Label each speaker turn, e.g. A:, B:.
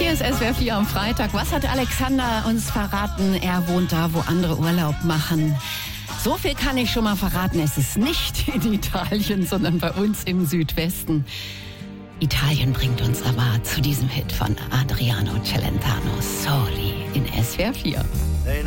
A: Hier ist SWR 4 am Freitag. Was hat Alexander uns verraten? Er wohnt da, wo andere Urlaub machen. So viel kann ich schon mal verraten. Es ist nicht in Italien, sondern bei uns im Südwesten. Italien bringt uns aber zu diesem Hit von Adriano Celentano, Soli in SWR 4.